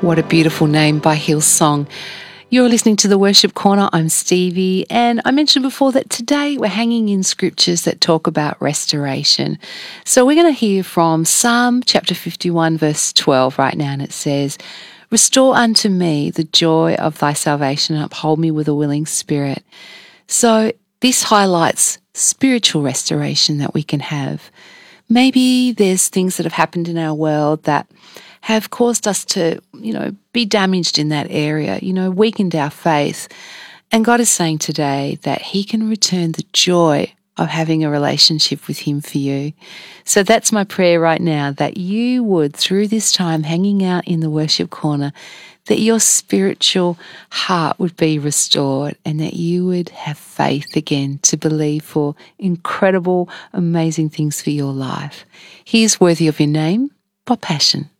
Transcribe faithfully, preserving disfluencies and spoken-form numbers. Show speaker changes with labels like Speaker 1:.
Speaker 1: What a beautiful name by Hillsong. You're listening to the Worship Corner. I'm Stevie, and I mentioned before that today we're hanging in scriptures that talk about restoration. So we're going to hear from Psalm chapter fifty-one, verse twelve right now, and it says, "Restore unto me the joy of thy salvation and uphold me with a willing spirit." So this highlights spiritual restoration that we can have. Maybe there's things that have happened in our world that have caused us to, you know, be damaged in that area, you know, weakened our faith. And God is saying today that He can return the joy of having a relationship with Him for you. So that's my prayer right now, that you would, through this time hanging out in the worship corner, that your spiritual heart would be restored and that you would have faith again to believe for incredible, amazing things for your life. He is worthy of your name, by passion.